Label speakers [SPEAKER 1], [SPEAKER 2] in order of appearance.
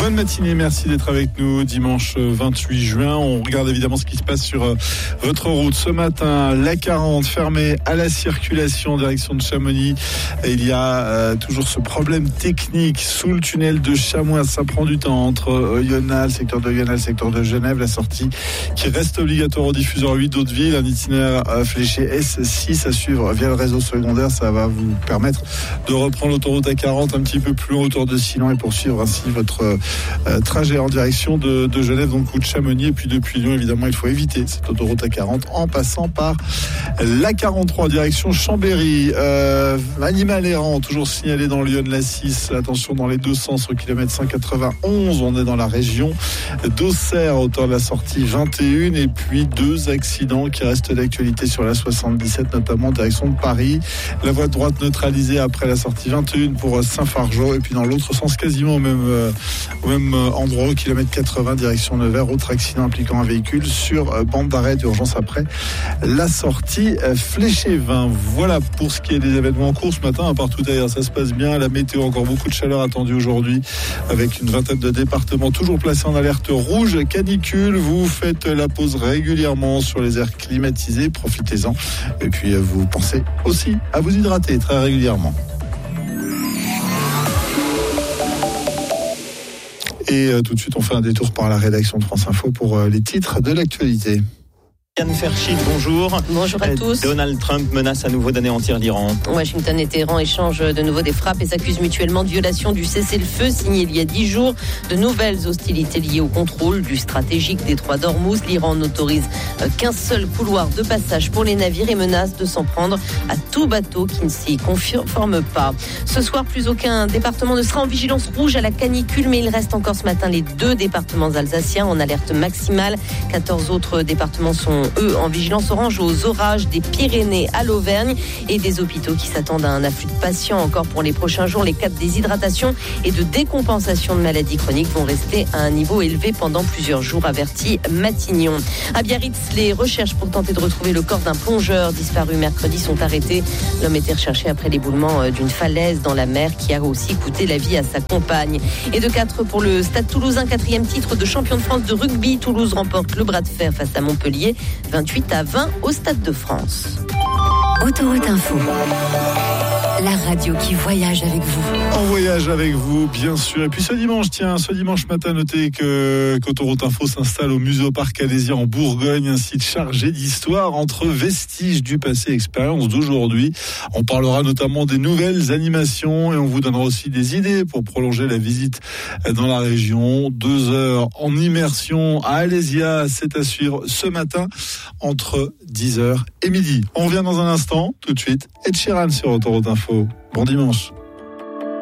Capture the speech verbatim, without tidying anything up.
[SPEAKER 1] Bonne matinée, merci d'être avec nous. Dimanche vingt-huit juin, on regarde évidemment ce qui se passe sur votre route. Ce matin, l'A quarante fermée à la circulation en direction de Chamonix. Il y a euh, toujours ce problème technique sous le tunnel de Chamois. Ça prend du temps entre Oyonnax, le secteur de Oyonnax, le secteur de Genève. La sortie qui reste obligatoire au diffuseur huit d'autres villes. Un itinéraire fléché S six à suivre via le réseau secondaire. Ça va vous permettre de reprendre l'autoroute A quarante un petit peu plus loin autour de Silan et poursuivre ainsi votre euh, trajet en direction de, de Genève, donc ou de Chamonix. Et puis depuis Lyon, évidemment, il faut éviter cette autoroute A quarante en passant par l'A quarante-trois direction Chambéry. Euh, animal errant, toujours signalé dans Lyon la six. Attention dans les deux sens au kilomètre cent quatre-vingt-onze. On est dans la région d'Auxerre, autour de la sortie vingt et un. Et puis deux accidents qui restent d'actualité sur la soixante-dix-sept, notamment en direction de Paris. La voie de droite neutralisée après la sortie vingt et un pour Saint-Fargeau. Et puis dans l'autre sens, quasiment au même, euh, au même endroit, au kilomètre quatre-vingts, direction Nevers. Autre accident impliquant un véhicule sur euh, bande d'arrêt d'urgence après la sortie euh, Fléché vingt. Voilà pour ce qui est des événements en cours ce matin. À part tout ailleurs, ça se passe bien. La météo, encore beaucoup de chaleur attendue aujourd'hui, avec une vingtaine de départements toujours placés en alerte rouge canicule. Vous faites la pause régulièrement sur les aires climatisées, profitez-en. Et puis vous pensez aussi à vous hydrater très régulièrement. Et tout de suite, on fait un détour par la rédaction de France Info pour les titres de l'actualité.
[SPEAKER 2] Yann Ferchit, bonjour.
[SPEAKER 3] Bonjour à tous.
[SPEAKER 2] Donald Trump menace à nouveau d'anéantir l'Iran.
[SPEAKER 3] Washington et Téhéran échangent de nouveau des frappes et s'accusent mutuellement de violation du cessez-le-feu signé il y a dix jours. De nouvelles hostilités liées au contrôle du stratégique détroit d'Ormuz. L'Iran n'autorise qu'un seul couloir de passage pour les navires et menace de s'en prendre à tout bateau qui ne s'y conforme pas. Ce soir, plus aucun département ne sera en vigilance rouge à la canicule, mais il reste encore ce matin les deux départements alsaciens en alerte maximale. quatorze autres départements sont eux en vigilance orange aux orages des Pyrénées à l'Auvergne et des hôpitaux qui s'attendent à un afflux de patients encore pour les prochains jours. Les cas de déshydratation et de décompensation de maladies chroniques vont rester à un niveau élevé pendant plusieurs jours, avertit Matignon. À Biarritz, les recherches pour tenter de retrouver le corps d'un plongeur disparu mercredi sont arrêtées. L'homme était recherché après l'éboulement d'une falaise dans la mer qui a aussi coûté la vie à sa compagne. Et de quatre pour le Stade Toulousain, quatrième titre de champion de France de rugby. Toulouse remporte le bras de fer face à Montpellier, vingt-huit à vingt au Stade de France.
[SPEAKER 4] Autoroute Info, la radio qui voyage avec vous.
[SPEAKER 1] En voyage avec vous, bien sûr. Et puis ce dimanche, tiens, ce dimanche matin, notez que qu'Autoroute Info s'installe au Muséoparc Alésia en Bourgogne, un site chargé d'histoire entre vestiges du passé et expériences d'aujourd'hui. On parlera notamment des nouvelles animations et on vous donnera aussi des idées pour prolonger la visite dans la région. Deux heures en immersion à Alésia, c'est à suivre ce matin entre dix heures et midi. On revient dans un instant, tout de suite. Ed Sheeran sur Autoroute Info. Bon dimanche.